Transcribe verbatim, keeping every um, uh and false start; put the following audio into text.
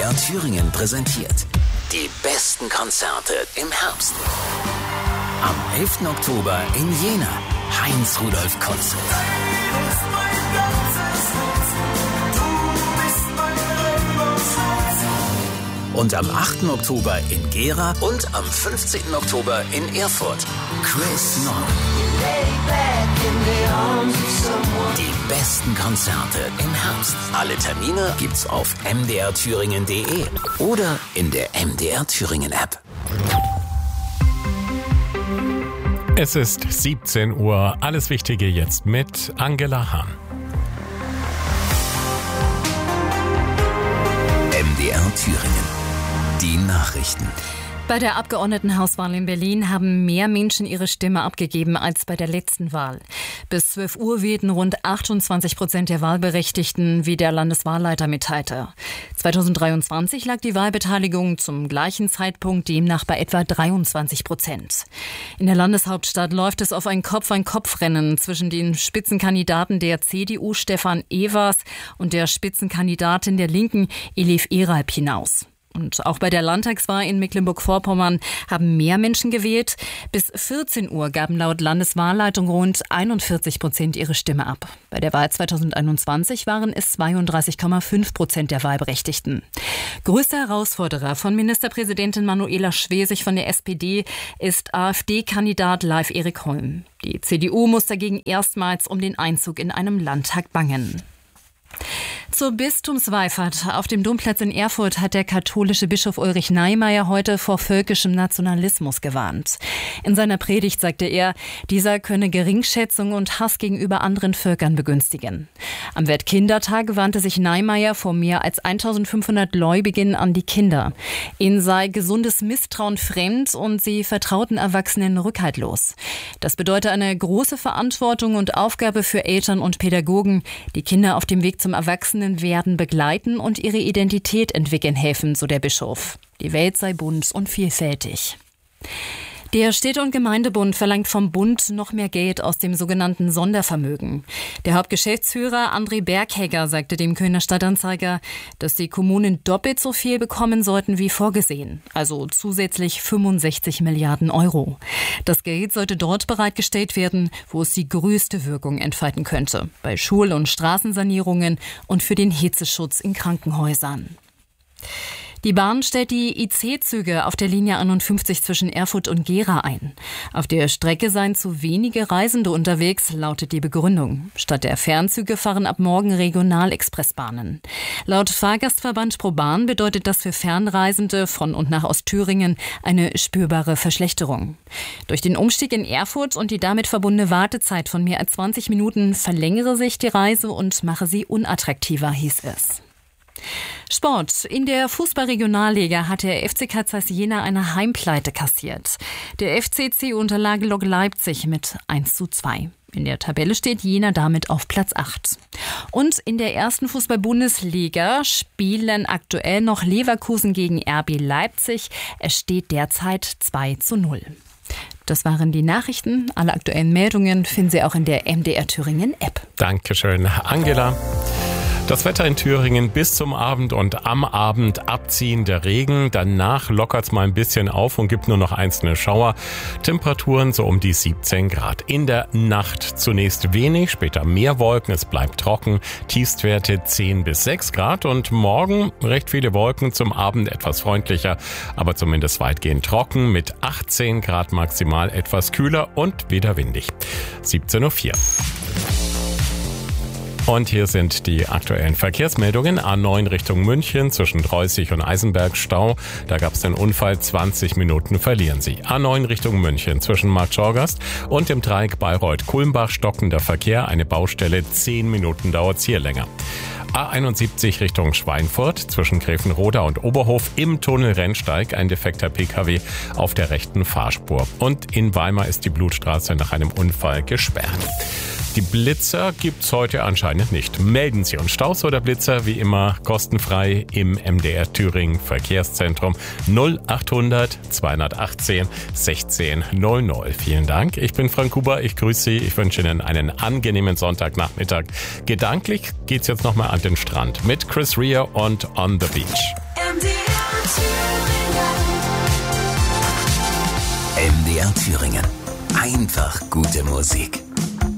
R Thüringen präsentiert die besten Konzerte im Herbst. Am elften Oktober in Jena, Heinz-Rudolf Konzert. Und am achten Oktober in Gera und am fünfzehnten Oktober in Erfurt, Chris Nord. Die besten Konzerte im Herbst. Alle Termine gibt's auf m d r thüringen punkt d e oder in der M D R Thüringen App. Es ist siebzehn Uhr. Alles Wichtige jetzt mit Angela Hahn. M D R Thüringen. Die Nachrichten. Bei der Abgeordnetenhauswahl in Berlin haben mehr Menschen ihre Stimme abgegeben als bei der letzten Wahl. Bis zwölf Uhr wählten rund achtundzwanzig Prozent der Wahlberechtigten, wie der Landeswahlleiter mitteilte. zweitausenddreiundzwanzig lag die Wahlbeteiligung zum gleichen Zeitpunkt demnach bei etwa dreiundzwanzig Prozent. In der Landeshauptstadt läuft es auf ein Kopf-an-Kopf-Rennen zwischen den Spitzenkandidaten der C D U Stefan Evers und der Spitzenkandidatin der Linken Elif Eralp hinaus. Und auch bei der Landtagswahl in Mecklenburg-Vorpommern haben mehr Menschen gewählt. Bis vierzehn Uhr gaben laut Landeswahlleitung rund einundvierzig Prozent ihre Stimme ab. Bei der Wahl zweitausendeinundzwanzig waren es zweiunddreißig Komma fünf Prozent der Wahlberechtigten. Größter Herausforderer von Ministerpräsidentin Manuela Schwesig von der S P D ist AfD-Kandidat Leif Erik Holm. Die C D U muss dagegen erstmals um den Einzug in einem Landtag bangen. Zur Bistumswallfahrt auf dem Domplatz in Erfurt hat der katholische Bischof Ulrich Neimeyer heute vor völkischem Nationalismus gewarnt. In seiner Predigt sagte er, dieser könne Geringschätzung und Hass gegenüber anderen Völkern begünstigen. Am Weltkindertag warnte sich Neimeyer vor mehr als eintausendfünfhundert Gläubigen an die Kinder. Ihnen sei gesundes Misstrauen fremd und sie vertrauten Erwachsenen rückhaltlos. Das bedeutet eine große Verantwortung und Aufgabe für Eltern und Pädagogen, die Kinder auf dem Weg zum Erwachsenenwerden begleiten und ihre Identität entwickeln helfen, so der Bischof. Die Welt sei bunt und vielfältig. Der Städte- und Gemeindebund verlangt vom Bund noch mehr Geld aus dem sogenannten Sondervermögen. Der Hauptgeschäftsführer André Berghegger sagte dem Kölner Stadtanzeiger, dass die Kommunen doppelt so viel bekommen sollten wie vorgesehen, also zusätzlich fünfundsechzig Milliarden Euro. Das Geld sollte dort bereitgestellt werden, wo es die größte Wirkung entfalten könnte, bei Schul- und Straßensanierungen und für den Hitzeschutz in Krankenhäusern. Die Bahn stellt die I C-Züge auf der Linie einundfünfzig zwischen Erfurt und Gera ein. Auf der Strecke seien zu wenige Reisende unterwegs, lautet die Begründung. Statt der Fernzüge fahren ab morgen Regionalexpressbahnen. Laut Fahrgastverband ProBahn bedeutet das für Fernreisende von und nach Ostthüringen eine spürbare Verschlechterung. Durch den Umstieg in Erfurt und die damit verbundene Wartezeit von mehr als zwanzig Minuten verlängere sich die Reise und mache sie unattraktiver, hieß es. Sport. In der Fußball-Regionalliga hat der F C Kassel Jena eine Heimpleite kassiert. Der F C C unterlag Lok Leipzig mit eins zu zwei. In der Tabelle steht Jena damit auf Platz acht. Und in der ersten Fußball-Bundesliga spielen aktuell noch Leverkusen gegen R B Leipzig. Es steht derzeit zwei zu null. Das waren die Nachrichten. Alle aktuellen Meldungen finden Sie auch in der M D R Thüringen App. Dankeschön, Angela. Das Wetter in Thüringen bis zum Abend und am Abend abziehender Regen. Danach lockert es mal ein bisschen auf und gibt nur noch einzelne Schauer. Temperaturen so um die siebzehn Grad. In der Nacht zunächst wenig, später mehr Wolken. Es bleibt trocken. Tiefstwerte zehn bis sechs Grad. Und morgen recht viele Wolken, zum Abend etwas freundlicher, aber zumindest weitgehend trocken. Mit achtzehn Grad maximal etwas kühler und wieder windig. siebzehn Uhr vier. Und hier sind die aktuellen Verkehrsmeldungen. A neun Richtung München zwischen Dreußig und Eisenberg Stau. Da gab es den Unfall, zwanzig Minuten verlieren Sie. A neun Richtung München zwischen Marktschorgast und dem Dreieck Bayreuth-Kulmbach stockender Verkehr. Eine Baustelle, zehn Minuten dauert's hier länger. A einundsiebzig Richtung Schweinfurt zwischen Gräfenroda und Oberhof im Tunnel Rennsteig ein defekter P K W auf der rechten Fahrspur. Und in Weimar ist die Blutstraße nach einem Unfall gesperrt. Die Blitzer gibt's heute anscheinend nicht. Melden Sie uns Staus oder Blitzer wie immer kostenfrei im M D R Thüringen Verkehrszentrum null achthundert zweihundertachtzehn sechzehn null null. Vielen Dank. Ich bin Frank Huber. Ich grüße Sie. Ich wünsche Ihnen einen angenehmen Sonntagnachmittag. Gedanklich geht's jetzt nochmal an den Strand mit Chris Rea und On the Beach. M D R Thüringen. Einfach gute Musik.